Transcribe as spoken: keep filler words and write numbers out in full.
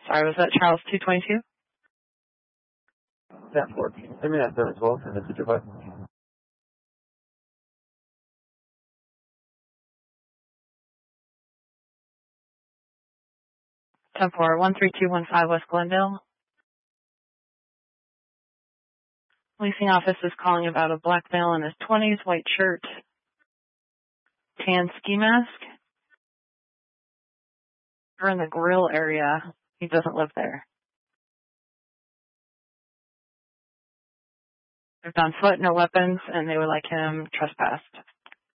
Sorry, was that Charles two twenty-two? ten four. Give me that seven twelve and the two two five. ten four, one three two one five West Glendale. Leasing office is calling about a black male in his twenties, white shirt, tan ski mask. We're in the grill area. He doesn't live there. They're on foot, no weapons, and they would like him trespassed.